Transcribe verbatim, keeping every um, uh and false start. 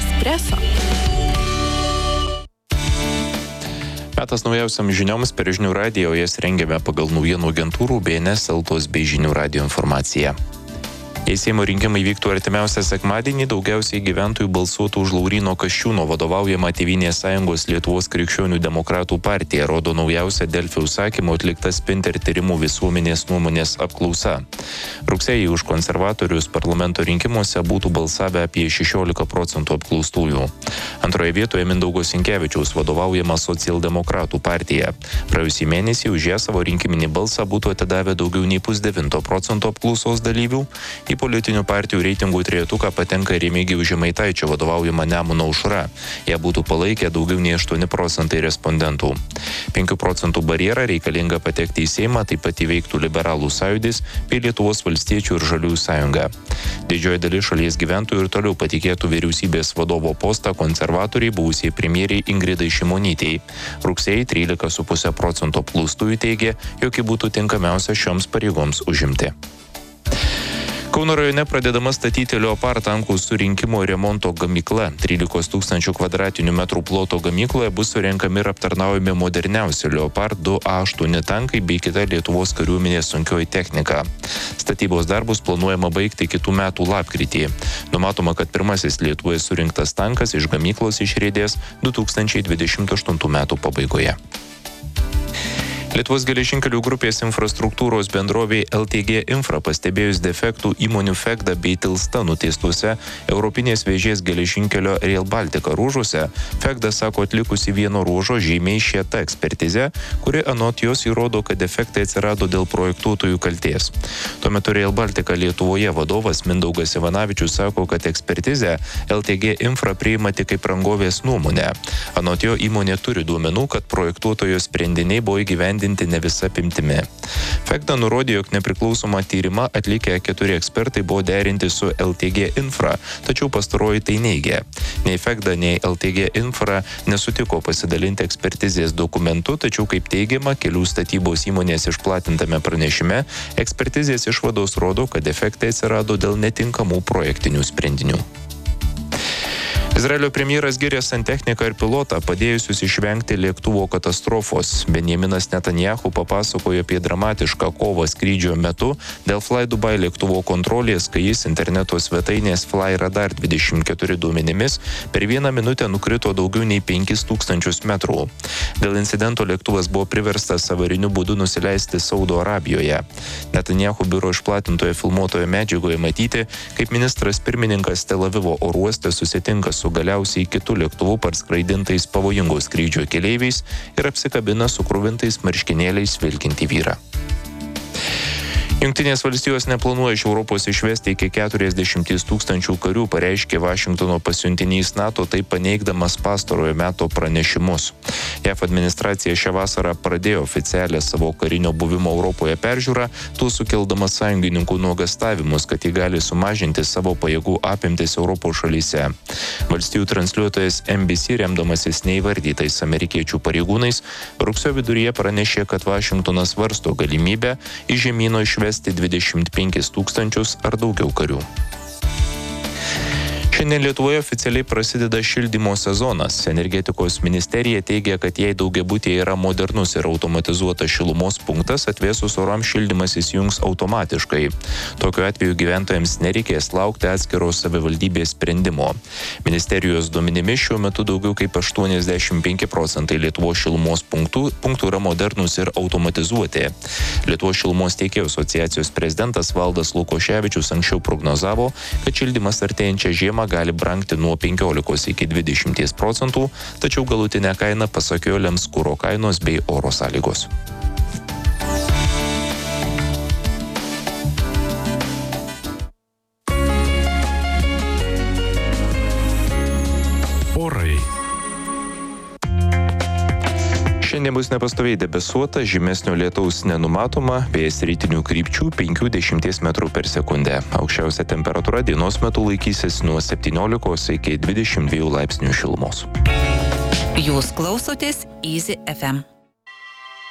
Espresso. Metas naujausiam žinioms per Žinių radiją, jas rengiame pagal naujienų agentūrų B N S, Eltos bei Žinių radijo informaciją. Jei Seimo rinkimai vyktų artimiausią sekmadienį, daugiausiai gyventojų balsuotų už Lauryno Kasčiūno vadovaujamą Tėvynės sąjungos Lietuvos krikščionių demokratų partiją, rodo naujausia Delfi užsakymu atlikta Spinter tyrimų visuomenės nuomonės apklausa. Rugsėjį už konservatorius parlamento rinkimuose būtų balsavę apie šešiolika procentų apklaustųjų. Antroje vietoje Mindaugo Sinkevičiaus vadovaujama Socialdemokratų partija. Praėjusį mėnesį už ją savo rinkiminį balsą būtų atidavę daugiau nei pusdevinto procento apklausos dalyvių. Į politinių partijų reitingų trejetuką patenka Remigijus Žemaitaičio vadovaujama Nemuno aušra. Ją būtų palaikę daugiau nei aštuoni procentai respondentų. penkių procentų barjerą reikalinga patekti į Seimą taip pat įveiktų Liberalų sąjūdis bei Lietuvos valstiečių ir Žaliųjų sąjunga. Didžioji dalis šalies gyventojų ir toliau patikėtų vyriausybės vadovo postą konservatoriai buvusiai premjeriai Ingridai Šimonytei. Rugsėjį trylika su puse procento apklaustųjų teigė, jog ji būtų tinkamiausia šioms pareigoms užimti. Kauno rajone pradedama statyti Leopard tankų surinkimo ir remonto gamykla. trylikos tūkstančių kvadratinių metrų ploto gamykloje bus surenkami ir aptarnaujami moderniausi Leopard du A aštuoni tankai bei kita Lietuvos kariuomenės sunkioji technika. Statybos darbus planuojama baigti kitų metų lapkritį. Numatoma, kad pirmasis Lietuvoje surinktas tankas iš gamyklos išriedės du tūkstančiai dvidešimt aštuntų metų pabaigoje. Lietuvos geležinkelių grupės infrastruktūros bendrovei L T G Infra pastebėjus defektų įmonių Fegda bei Tilsta nuteistuose Europinės vėžės geležinkelio Rail Baltica ruožuose, Fegda sako atlikusi vieno ruožo žymiai šieta ekspertizę, kuri anot jos įrodo, kad defektai atsirado dėl projektuotojų kaltės. Tuo metu Rail Baltica Lietuvoje vadovas Mindaugas Ivanavičius sako, kad ekspertizę L T G Infra priima tik kaip rangovės nuomonę. Anot jo įmonė turi duomenų, kad projektuotojo sprendiniai buvo įgyvendinti ne visa apimtimi. Fegda nurodė, jog nepriklausomą tyrimą atlikę keturi ekspertai buvo derinti su L T G Infra, tačiau pastaroji tai neigė. Nei Fegda, nei L T G Infra nesutiko pasidalinti ekspertizės dokumentu, tačiau kaip teigiama, kelių statybos įmonės išplatintame pranešime, ekspertizės išvados rodo, kad defektai atsirado dėl netinkamų projektinių sprendinių. Izraelio premjeras gyrė santechniką ir pilotą, padėjusius išvengti lėktuvo katastrofos. Benjaminas Netanyahu papasakojo apie dramatišką kovą skrydžio metu dėl Fly Dubai lėktuvo kontrolės, kai jis interneto svetainės Flyradar dvidešimt keturi duomenimis per vieną minutę nukrito daugiau nei penkis tūkstančius metrų. Dėl incidento lėktuvas buvo priverstas avariniu būdu nusileisti Saudo Arabijoje. Netanyahu biuro išplatintoje filmuotoje medžiagoje matyti, kaip ministras pirmininkas Tel Avivo oro uoste susitinka su galiausiai kitų lėktuvų parskraidintais pavojingos skrydžio keleiviais ir apsikabina su kruvintais marškinėliais vilkintį vyrą. Jungtinės valstijos neplanuoja iš Europos išvesti iki keturiasdešimt tūkstančių karių, pareiškė Vašingtono pasiuntinys NATO, tai paneigdamas pastarojo meto pranešimus. J A V administracija šią vasarą pradėjo oficialią savo karinio buvimo Europoje peržiūrą, tuo sukeldamas sąjungininkų nuogastavimus, kad jį gali sumažinti savo pajėgų apimtis Europos šalyse. Valstijų transliuotojas N B C, remdamasis neįvardytais amerikiečių pareigūnais, rugsėjo viduryje pranešė, kad Vašingtonas svarsto galimybę iš žemyno išvesti dvidešimt penkis tūkstančius ar daugiau karių. Šiandien Lietuvoje oficialiai prasideda šildymo sezonas. Energetikos ministerija teigia, kad jei daugiabutyje yra modernus ir automatizuotas šilumos punktas, atvėsus orams šildymas įsijungs automatiškai. Tokiu atveju gyventojams nereikės laukti atskiros savivaldybės sprendimo. Ministerijos duomenimis šiuo metu daugiau kaip aštuoniasdešimt penki procentai Lietuvos šilumos punktų, punktų yra modernus ir automatizuoti. Lietuvos šilumos tiekėjų asociacijos prezidentas Valdas Lukoševičius anksčiau prognozavo, kad šildymas artėjančią žiemą gali brangti nuo penkiolikos iki dvidešimties procentų, tačiau galutinę kainą pasak jo lems kuro kainos bei oro sąlygos. Orai. Šiandien bus nepastoviai debesuota, žymesnio lietaus nenumatoma, vėjas rytinių krypčių penkių dešimties metrų per sekundę. Aukščiausia temperatūra dienos metu laikysis nuo septyniolikos iki dvidešimt dviejų laipsnių šilumos. Jūs klausotės Easy F M.